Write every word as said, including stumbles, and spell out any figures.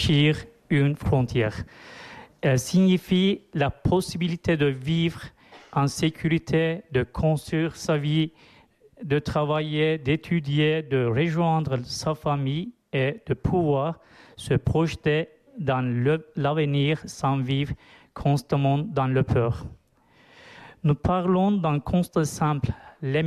franchir une frontière. Elle signifie la possibilité de vivre en sécurité, de construire sa vie, de travailler, d'étudier, de rejoindre sa famille et de pouvoir se projeter dans le, l'avenir sans vivre constamment dans le peur. Nous parlons d'un constat simple,